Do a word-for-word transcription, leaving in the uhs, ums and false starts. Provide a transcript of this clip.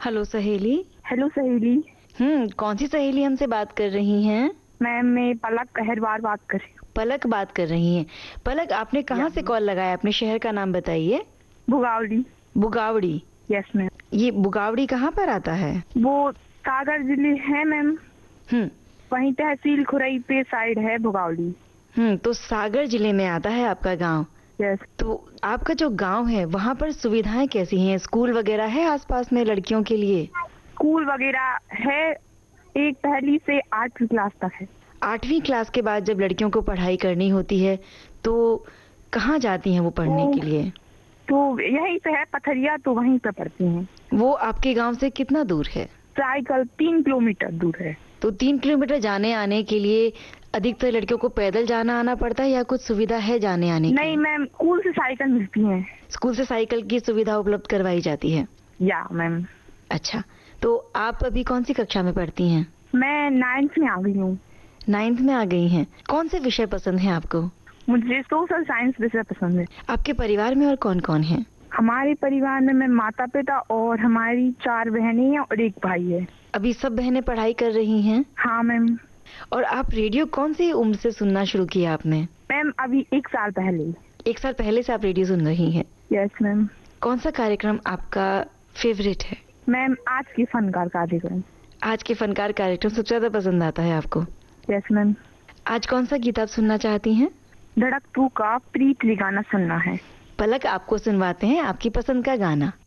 Hello सहेली। Hello सहेली। हम्म कौन सी सहेली हमसे बात कर रही हैं? मैम मैं पलक कहरवार बात कर रही हूँ। पलक बात कर रही हैं। पलक, आपने कहाँ से कॉल लगाया? अपने शहर का नाम बताइए। भुगावली। बुगावड़ी। Yes ma'am. ये बुगावड़ी कहाँ पर आता है? वो सागर जिले है मैम। हम्म वहीं तहसील खुरई पे साइड है भुगावली। हम्म तो सागर जिले में आता है आपका गांव। यस। तो आपका जो गांव है वहाँ पर सुविधाएं कैसी हैं? स्कूल वगैरह है आसपास में लड़कियों के लिए? स्कूल वगैरह है। एक पहली से आठवीं क्लास तक है। आठवीं क्लास के बाद जब लड़कियों को पढ़ाई करनी होती है तो कहाँ जाती हैं वो पढ़ने तो, के लिए? तो यहीं पे है पथरिया, तो वहीं पे पढ़ती हैं। वो आपके गांव से कितना दूर है? साइकिल तीन किलोमीटर दूर है। तो तीन किलोमीटर जाने आने के लिए अधिकतर लड़कियों को पैदल जाना आना पड़ता है या कुछ सुविधा है जाने आने की? नहीं मैम, स्कूल से साइकिल मिलती है। स्कूल से साइकिल की सुविधा उपलब्ध करवाई जाती है? या मैम। अच्छा, तो आप अभी कौन सी कक्षा में पढ़ती हैं? मैं नाइन्थ में आ गई हूँ। नाइन्थ में आ गई हैं। कौन से विषय पसंद हैं आपको? मुझे सोशल साइंस विषय पसंद है। आपके परिवार में और कौन कौन है? हमारे परिवार में मैं माता पिता और हमारी चार बहनें हैं और एक भाई है। अभी सब बहनें पढ़ाई कर रही हैं? हाँ मैम। और आप रेडियो कौन सी उम्र से सुनना शुरू किया आपने? मैम अभी एक साल पहले। एक साल पहले से आप रेडियो सुन रही हैं? Yes ma'am. कौन सा कार्यक्रम आपका फेवरेट है? मैम आज की फनकार कार्यक्रम। आज के फनकार कार्यक्रम सबसे ज्यादा पसंद आता है आपको? Yes ma'am. आज कौन सा गीत आप सुनना चाहती हैं? धड़क टू का प्रीत ली गाना सुनना है। पलक, आपको सुनवाते हैं आपकी पसंद का गाना।